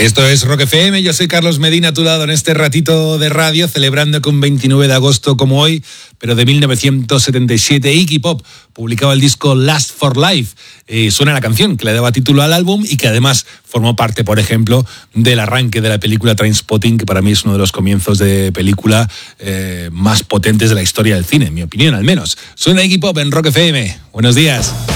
Esto es Rock FM, yo soy Carlos Medina, a tu lado en este ratito de radio, celebrando que un 29 de agosto como hoy, pero de 1977, Iggy Pop publicaba el disco Last for Life. Suena la canción que le daba título al álbum y que además formó parte, por ejemplo, del arranque de la película Trainspotting, que para mí es uno de los comienzos de película más potentes de la historia del cine, en mi opinión al menos. Suena Iggy Pop en Rock FM. Buenos días.